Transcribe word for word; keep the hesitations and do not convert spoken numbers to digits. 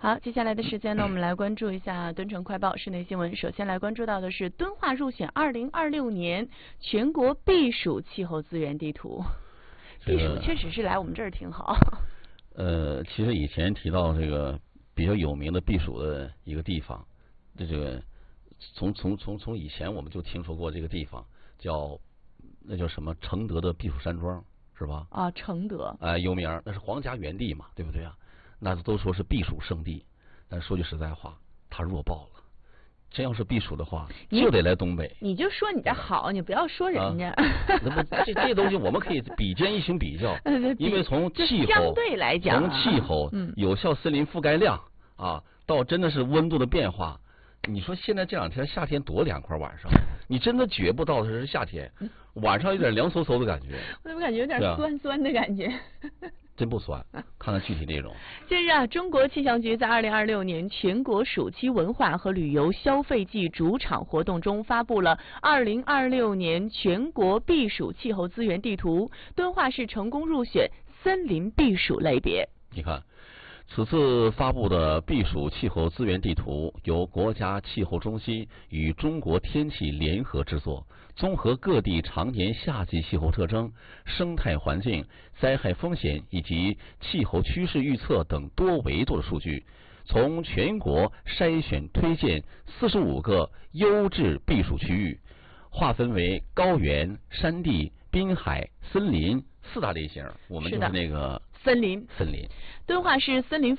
好，接下来的时间呢，我们来关注一下敦城快报室内新闻。首先来关注到的是敦化入选二零二六年全国避暑气候资源地图。避暑确实是来我们这儿挺好。 呃，其实以前提到这个比较有名的避暑的一个地方，这个从从从从以前我们就听说过这个地方，叫那叫什么承德的避暑山庄，是吧？ 啊，承德， 哎、呃，有名，那是皇家园地嘛，对不对啊？那都说是避暑胜地，但说句实在话，它弱爆了。真要是避暑的话，就得来东北。 你就说你的好，你不要说人家。 啊、那不这这东西我们可以比肩一行比较，因为从气候相对来讲、 啊，从气候、嗯、有效森林覆盖量啊，到真的是温度的变化。你说现在这两天夏天多凉快，晚上你真的觉不到它是夏天，晚上有点凉飕飕的感觉。 我怎么感觉有点酸酸的感觉？ 真不酸，看看具体内容。 近日啊，中国气象局在二零二六年全国暑期文化和旅游消费季主场活动中发布了二零二六年全国避暑气候资源地图，敦化市成功入选森林避暑类别。 你看。此次发布的避暑气候资源地图由国家气候中心与中国天气联合制作，综合各地常年夏季气候特征、生态环境、灾害风险以及气候趋势预测等多维度的数据，从全国筛选推荐四十五个优质避暑区域，划分为高原、山地、滨海、森林四大类型。我们就是那个森林。 森林。 敦化市森林